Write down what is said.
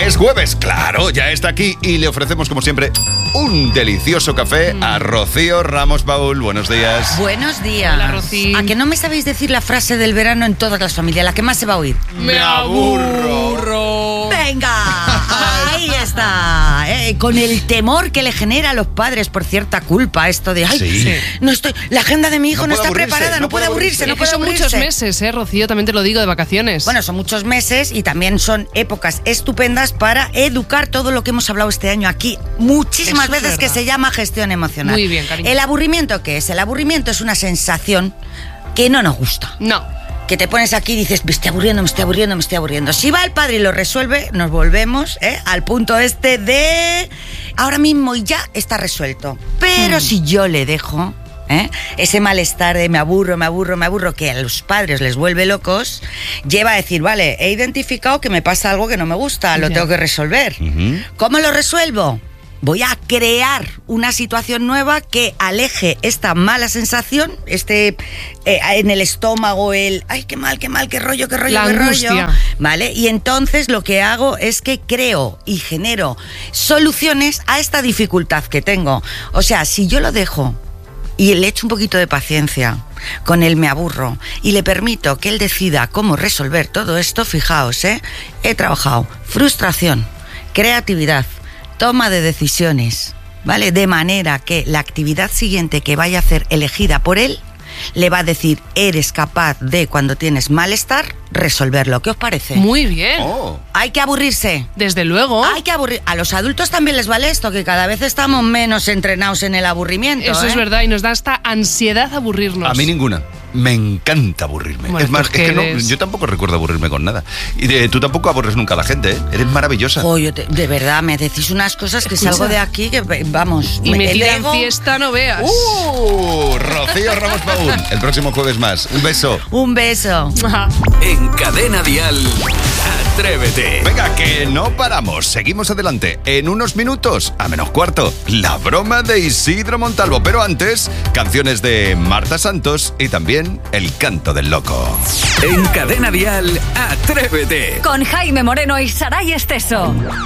Es jueves, claro, ya está aquí y le ofrecemos como siempre un delicioso café a Rocío Ramos Paul. Buenos días. Buenos días. Hola, Rocío. ¿A que no me sabéis decir la frase del verano en todas las familias? La que más se va a oír. ¡Me aburro! ¡Venga! Ahí está. Con el temor que le genera a los padres por cierta culpa esto de ay, Sí. no estoy, la agenda de mi hijo no está puede aburrirse, preparada, no puede aburrirse, no puede Son aburrirse. muchos meses, Rocío, también te lo digo, de vacaciones. Bueno, son muchos meses y también son épocas estupendas para educar todo lo que hemos hablado este año aquí muchísimas Eso es veces, que verdad. se llama gestión emocional. Muy bien, cariño. ¿El aburrimiento qué es? El aburrimiento es una sensación que no nos gusta. No. Que te pones aquí y dices, me estoy aburriendo. Si va el padre y lo resuelve, nos volvemos al punto este de ahora mismo y ya está resuelto. Pero si yo le dejo ese malestar de me aburro, que a los padres les vuelve locos, lleva a decir, vale, he identificado que me pasa algo que no me gusta, lo Ya. tengo que resolver. ¿Cómo lo resuelvo? Voy a crear una situación nueva que aleje esta mala sensación, en el estómago, ay, qué mal, qué rollo. La angustia. ¿Vale? Y entonces lo que hago es que creo y genero soluciones a esta dificultad que tengo. O sea, si yo lo dejo y le echo un poquito de paciencia, con él me aburro y le permito que él decida cómo resolver todo esto, fijaos, he trabajado frustración, creatividad, toma de decisiones, ¿vale? De manera que la actividad siguiente que vaya a hacer elegida por él le va a decir, eres capaz de, cuando tienes malestar, resolverlo. ¿Qué os parece? Muy bien. Oh. Hay que aburrirse. Desde luego. Hay que aburrir. A los adultos también les vale esto, que cada vez estamos menos entrenados en el aburrimiento. Eso es verdad, y nos da hasta ansiedad aburrirnos. A mí ninguna. Me encanta aburrirme. Bueno, es más, pues es que no, eres- yo tampoco recuerdo aburrirme con nada. Y tú tampoco aburres nunca a la gente, ¿eh? Eres maravillosa. Oye, de verdad, me decís unas cosas que Escucha. salgo de aquí que, vamos... Y metida en ego- fiesta no veas. Rocío Ramos Paul. El próximo jueves más. Un beso. Un beso. Ajá. En Cadena Dial, Atrévete. Venga, que no paramos. Seguimos adelante. En unos minutos, a menos cuarto, la broma de Isidro Montalvo. Pero antes, canciones de Marta Santos y también El canto del loco. En Cadena Dial, Atrévete. Con Jaime Moreno y Saray Esteso.